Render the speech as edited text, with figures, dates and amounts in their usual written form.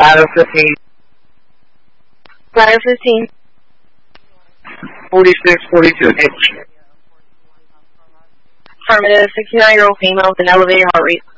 Ladder 15. Ladder 15. 46, 42 H. Affirmative, 69-year-old female with an elevated heart rate.